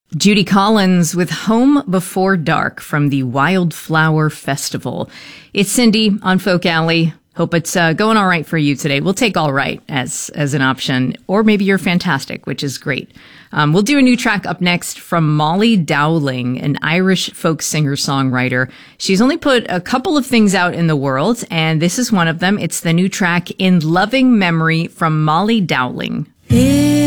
Judy Collins with Home Before Dark from the Wildflower Festival. It's Cindy on Folk Alley. Hope it's going all right for you today. We'll take all right as an option, or maybe you're fantastic, which is great. We'll do a new track up next from Molly Dowling, an Irish folk singer-songwriter. She's only put a couple of things out in the world, and this is one of them. It's the new track In Loving Memory from Molly Dowling.